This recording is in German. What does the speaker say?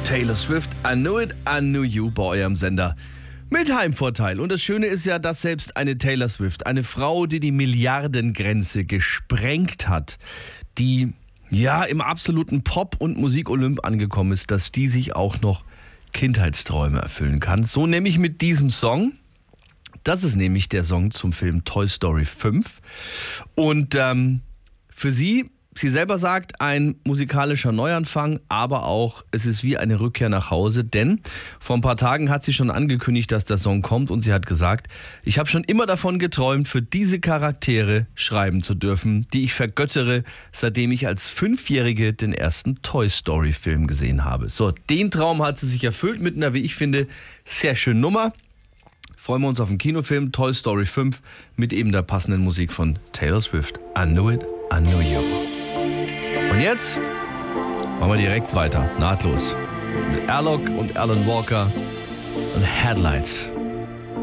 Taylor Swift, I Knew It, I Knew You bei eurem Sender. Mit Heimvorteil. Und das Schöne ist ja, dass selbst eine Taylor Swift, eine Frau, die die Milliardengrenze gesprengt hat, die ja im absoluten Pop- und Musik-Olymp angekommen ist, dass die sich auch noch Kindheitsträume erfüllen kann. So nämlich mit diesem Song. Das ist nämlich der Song zum Film Toy Story 5. Und für sie selber sagt, ein musikalischer Neuanfang, aber auch, es ist wie eine Rückkehr nach Hause, denn vor ein paar Tagen hat sie schon angekündigt, dass der Song kommt und sie hat gesagt, ich habe schon immer davon geträumt, für diese Charaktere schreiben zu dürfen, die ich vergöttere, seitdem ich als 5-Jährige den ersten Toy Story Film gesehen habe. So, den Traum hat sie sich erfüllt mit einer, wie ich finde, sehr schönen Nummer. Freuen wir uns auf den Kinofilm Toy Story 5 mit eben der passenden Musik von Taylor Swift. I Knew It, I Knew You. Und jetzt machen wir direkt weiter, nahtlos. Mit Alok und Alan Walker und Headlights.